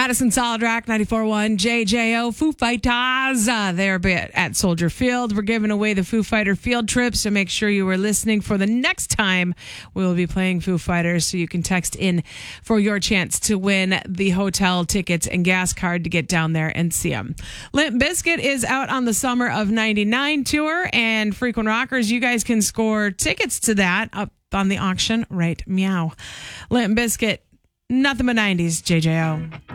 Madison Solid Rock 94.1 JJO Foo Fighters. They're at Soldier Field. We're giving away the Foo Fighter field trip, so make sure you are listening for the next time we will be playing Foo Fighters, so you can text in for your chance to win the hotel tickets and gas card to get down there and see them. Limp Bizkit is out on the Summer of 99 tour, and Frequent Rockers, you guys can score tickets to that up on the auction right meow. Limp Bizkit, nothing but 90s, JJO.